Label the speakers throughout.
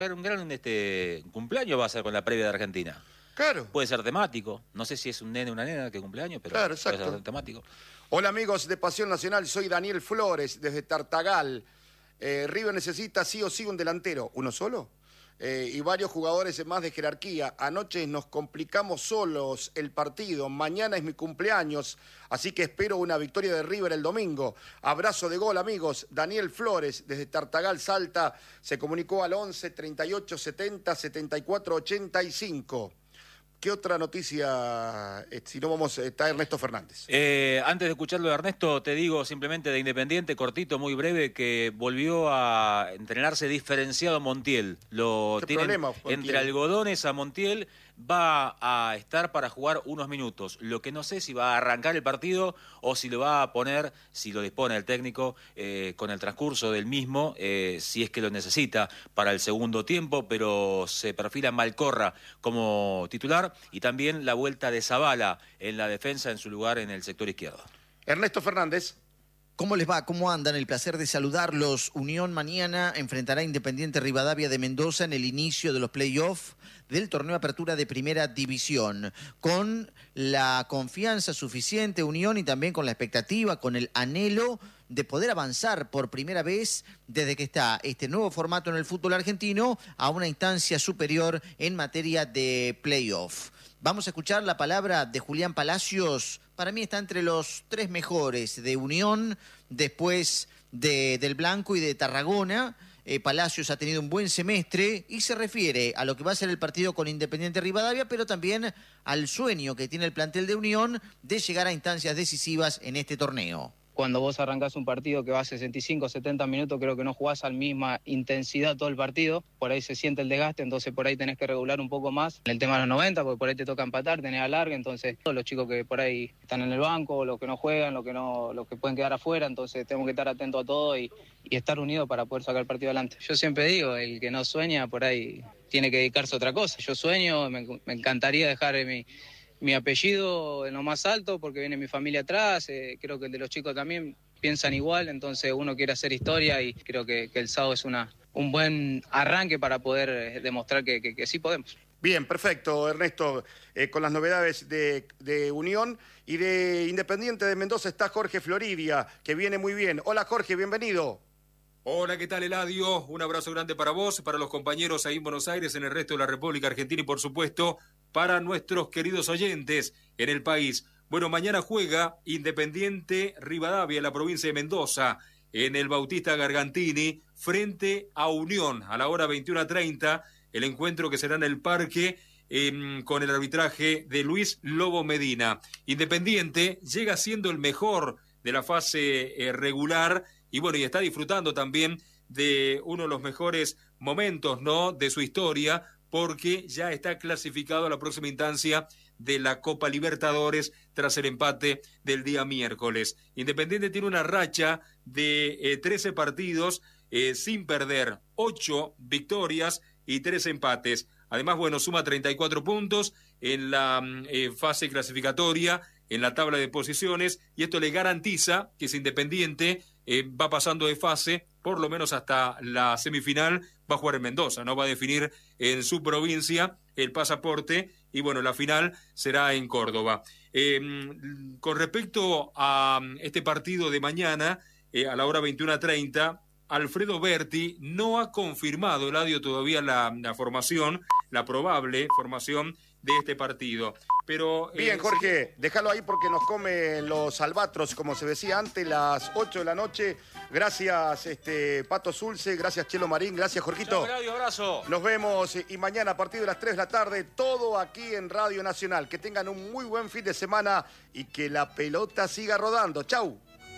Speaker 1: un gran cumpleaños va a ser con la previa de Argentina.
Speaker 2: Claro.
Speaker 1: Puede ser temático. No sé si es un nene o una nena que cumpleaños, pero
Speaker 2: claro,
Speaker 1: puede
Speaker 2: exacto.
Speaker 1: ser temático.
Speaker 2: Hola amigos de Pasión Nacional, soy Daniel Flores desde Tartagal. River necesita sí o sí un delantero. ¿Uno solo? Y varios jugadores más de jerarquía. Anoche nos complicamos solos el partido. Mañana es mi cumpleaños, así que espero una victoria de River el domingo. Abrazo de gol, amigos. Daniel Flores, desde Tartagal, Salta, se comunicó al 11 38 70 74 85. ¿Qué otra noticia, si no vamos, está Ernesto Fernández?
Speaker 1: Antes de escucharlo de Ernesto, te digo simplemente de Independiente, cortito, muy breve, que volvió a entrenarse diferenciado Montiel. Lo tienen
Speaker 2: problema,
Speaker 1: entre algodones a Montiel, va a estar para jugar unos minutos. Lo que no sé si va a arrancar el partido o si lo va a poner, si lo dispone el técnico, con el transcurso del mismo, si es que lo necesita para el segundo tiempo, pero se perfila Malcorra como titular y también la vuelta de Zabala en la defensa en su lugar en el sector izquierdo.
Speaker 2: Ernesto Fernández.
Speaker 3: ¿Cómo les va? ¿Cómo andan? El placer de saludarlos. Unión mañana enfrentará a Independiente Rivadavia de Mendoza en el inicio de los playoffs del torneo Apertura de Primera División. Con la confianza suficiente, Unión, y también con la expectativa, con el anhelo de poder avanzar por primera vez desde que está este nuevo formato en el fútbol argentino a una instancia superior en materia de playoff. Vamos a escuchar la palabra de Julián Palacios. Para mí está entre los tres mejores de Unión, después del Blanco y de Tarragona. Palacios ha tenido un buen semestre y se refiere a lo que va a ser el partido con Independiente Rivadavia, pero también al sueño que tiene el plantel de Unión de llegar a instancias decisivas en este torneo.
Speaker 4: Cuando vos arrancás un partido que va a 65, 70 minutos, creo que no jugás a la misma intensidad todo el partido. Por ahí se siente el desgaste, entonces por ahí tenés que regular un poco más. En el tema de los 90, porque por ahí te toca empatar, tenés alargue, entonces todos los chicos que por ahí están en el banco, los que no juegan, los que pueden quedar afuera, entonces tenemos que estar atentos a todo y estar unidos para poder sacar el partido adelante. Yo siempre digo, el que no sueña por ahí tiene que dedicarse a otra cosa. Yo sueño, me encantaría dejar mi apellido en lo más alto porque viene mi familia atrás, creo que el de los chicos también piensan igual, entonces uno quiere hacer historia y creo que el sábado es un buen arranque para poder demostrar que sí podemos.
Speaker 2: Bien, perfecto, Ernesto. Con las novedades de Unión y de Independiente de Mendoza está Jorge Floridia, que viene muy bien. Hola Jorge, bienvenido.
Speaker 5: Hola, ¿qué tal, Eladio? Un abrazo grande para vos, para los compañeros ahí en Buenos Aires, en el resto de la República Argentina y, por supuesto, para nuestros queridos oyentes en el país. Bueno, mañana juega Independiente Rivadavia en la provincia de Mendoza, en el Bautista Gargantini, frente a Unión, a la hora 21:30, el encuentro que será en el parque con el arbitraje de Luis Lobo Medina. Independiente llega siendo el mejor de la fase regular y bueno, y está disfrutando también de uno de los mejores momentos, ¿no?, de su historia, porque ya está clasificado a la próxima instancia de la Copa Libertadores tras el empate del día miércoles. Independiente tiene una racha de 13 partidos sin perder, 8 victorias y 3 empates. Además, bueno, suma 34 puntos en la fase clasificatoria, en la tabla de posiciones, y esto le garantiza que si Independiente va pasando de fase, por lo menos hasta la semifinal, va a jugar en Mendoza, ¿no? Va a definir en su provincia el pasaporte y bueno, la final será en Córdoba. Con respecto a este partido de mañana, a la hora 21:30, Alfredo Berti no ha confirmado, Eladio, todavía la formación, la probable formación de este partido. Pero
Speaker 2: bien, Jorge, déjalo ahí porque nos comen los albatros, como se decía antes, las 8 de la noche. Gracias, Pato Zulce, gracias, Chelo Marín, gracias, Jorgito.
Speaker 1: Chao, Radio, abrazo.
Speaker 2: Nos vemos y mañana a partir de las 3 de la tarde, todo aquí en Radio Nacional. Que tengan un muy buen fin de semana y que la pelota siga rodando. Chau.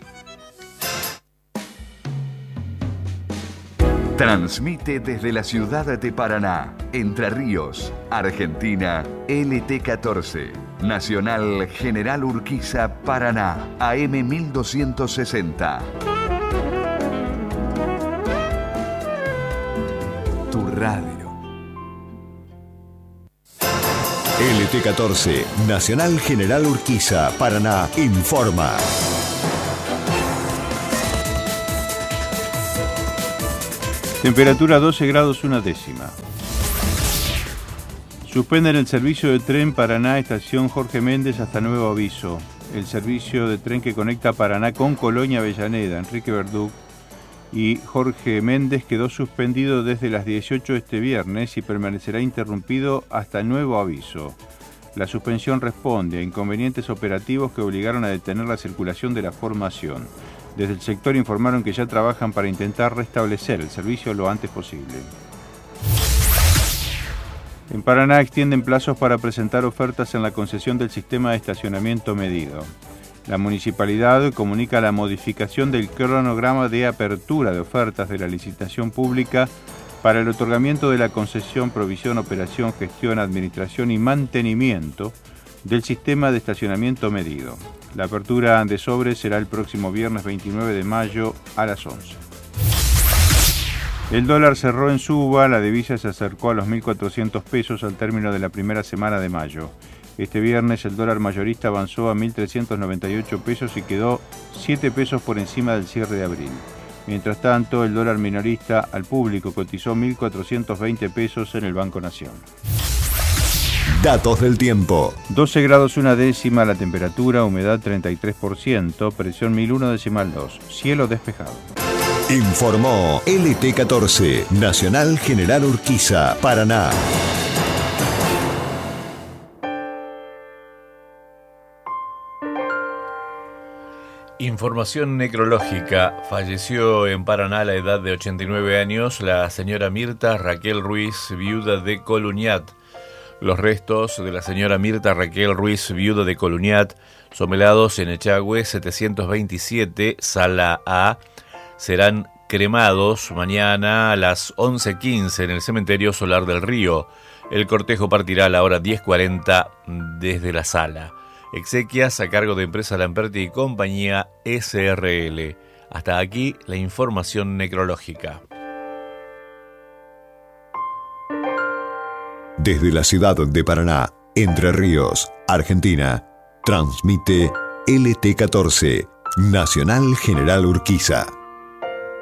Speaker 6: Transmite desde la ciudad de Paraná, Entre Ríos, Argentina, LT14, Nacional General Urquiza, Paraná, AM 1260. Tu radio.
Speaker 7: LT14, Nacional General Urquiza, Paraná, informa.
Speaker 8: Temperatura 12 grados 1 décima. Suspenden el servicio de tren Paraná Estación Jorge Méndez hasta nuevo aviso. El servicio de tren que conecta Paraná con Colonia Avellaneda, Enrique Verduc y Jorge Méndez quedó suspendido desde las 18 este viernes y permanecerá interrumpido hasta nuevo aviso. La suspensión responde a inconvenientes operativos que obligaron a detener la circulación de la formación. Desde el sector informaron que ya trabajan para intentar restablecer el servicio lo antes posible. En Paraná extienden plazos para presentar ofertas en la concesión del sistema de estacionamiento medido. La municipalidad comunica la modificación del cronograma de apertura de ofertas de la licitación pública para el otorgamiento de la concesión, provisión, operación, gestión, administración y mantenimiento del sistema de estacionamiento medido. La apertura de sobre será el próximo viernes 29 de mayo a las 11. El dólar cerró en suba, la divisa se acercó a los 1.400 pesos al término de la primera semana de mayo. Este viernes el dólar mayorista avanzó a 1.398 pesos y quedó 7 pesos por encima del cierre de abril. Mientras tanto, el dólar minorista al público cotizó 1.420 pesos en el Banco Nación.
Speaker 7: Datos del tiempo.
Speaker 8: 12 grados 1 décima la temperatura, humedad 33%, presión 1001,2, cielo despejado.
Speaker 7: Informó LT14, Nacional General Urquiza, Paraná.
Speaker 9: Información necrológica. Falleció en Paraná a la edad de 89 años la señora Mirta Raquel Ruiz, viuda de Coluñat. Los restos de la señora Mirta Raquel Ruiz, viuda de Coluñat, son velados en Echagüe 727, sala A. Serán cremados mañana a las 11:15 en el cementerio Solar del Río. El cortejo partirá a la hora 10:40 desde la sala. Exequias a cargo de Empresa Lamperti y Compañía SRL. Hasta aquí la información necrológica.
Speaker 7: Desde la ciudad de Paraná, Entre Ríos, Argentina, transmite LT14, Nacional General Urquiza.